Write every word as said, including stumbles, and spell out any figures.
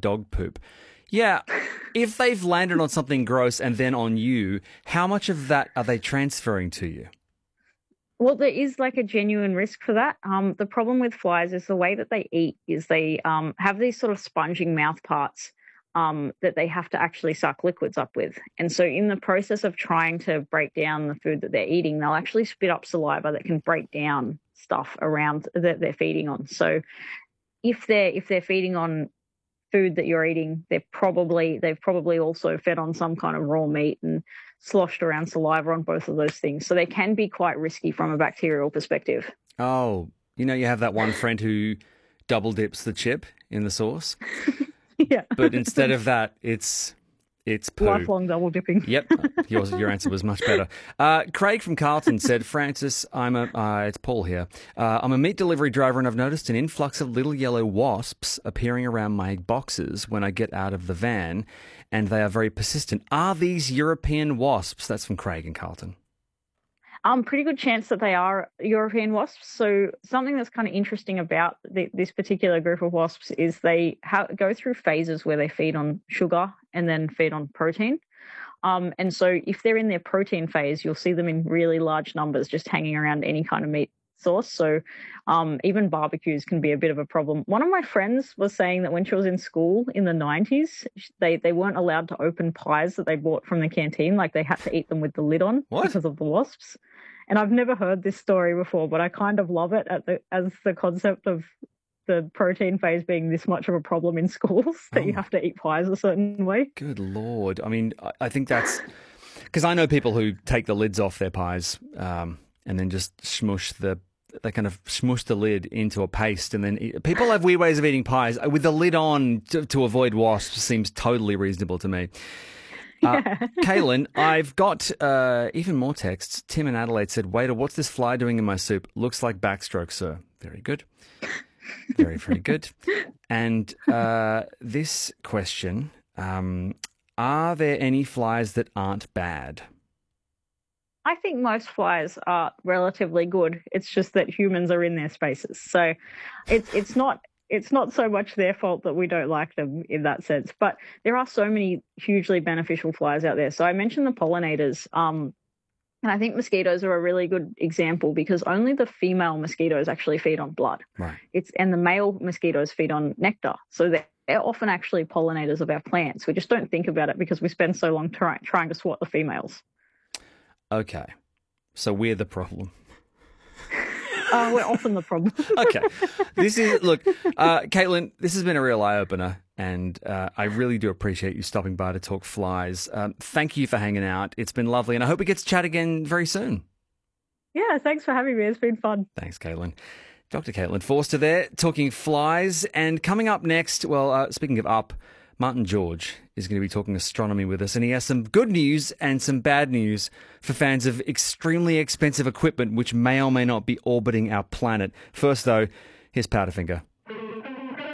dog poop. Yeah, if they've landed on something gross and then on you, how much of that are they transferring to you? Well, there is like a genuine risk for that. Um, the problem with flies is the way that they eat is they um, have these sort of sponging mouth parts um, that they have to actually suck liquids up with. And so in the process of trying to break down the food that they're eating, they'll actually spit up saliva that can break down stuff around that they're feeding on. So if they're if they're feeding on food that you're eating, they're probably they've probably also fed on some kind of raw meat and sloshed around saliva on both of those things. So they can be quite risky from a bacterial perspective. Oh, you know, you have that one friend who double dips the chip in the sauce, Yeah. but instead of that, it's it's poo. Lifelong double dipping. Yep, yours, your answer was much better. Uh, Craig from Carlton said, Francis, I'm a, uh, it's Paul here. Uh, I'm a meat delivery driver and I've noticed an influx of little yellow wasps appearing around my boxes when I get out of the van, and they are very persistent. Are these European wasps? That's from Craig in Carlton. Um, pretty good chance that they are European wasps. So something that's kind of interesting about the, this particular group of wasps is they ha- go through phases where they feed on sugar and then feed on protein. Um, and so if they're in their protein phase, you'll see them in really large numbers just hanging around any kind of meat source. So um, even barbecues can be a bit of a problem. One of my friends was saying that when she was in school in the nineties, they, they weren't allowed to open pies that they bought from the canteen. Like they had to eat them with the lid on What? because of the wasps. And I've never heard this story before, but I kind of love it at the, as the concept of the protein phase being this much of a problem in schools that Oh. you have to eat pies a certain way. Good Lord. I mean, I, I think that's... Because I know people who take the lids off their pies um, and then just smush the... They kind of smush the lid into a paste and then eat. People have weird ways of eating pies. With the lid on to, to avoid wasps seems totally reasonable to me. Uh, Kaylin, I've got uh, even more texts. Tim in Adelaide said, waiter, what's this fly doing in my soup? Looks like backstroke, sir. Very good. Very, very good. And uh, this question, um, are there any flies that aren't bad? I think most flies are relatively good. It's just that humans are in their spaces. So it's it's not it's not so much their fault that we don't like them in that sense. But there are so many hugely beneficial flies out there. So I mentioned the pollinators. Um, and I think mosquitoes are a really good example because only the female mosquitoes actually feed on blood. Right. It's and the male mosquitoes feed on nectar. So they're, they're often actually pollinators of our plants. We just don't think about it because we spend so long try, trying to swat the females. Okay. So we're the problem. Uh, we're often the problem. Okay. This is, look, uh, Caitlin, this has been a real eye-opener, and uh, I really do appreciate you stopping by to talk flies. Um, thank you for hanging out. It's been lovely, and I hope we get to chat again very soon. Yeah, thanks for having me. It's been fun. Thanks, Caitlin. Doctor Caitlin Forster there, talking flies. And coming up next, well, uh, speaking of up, Martin George is going to be talking astronomy with us, and he has some good news and some bad news for fans of extremely expensive equipment which may or may not be orbiting our planet. First, though, here's Powderfinger.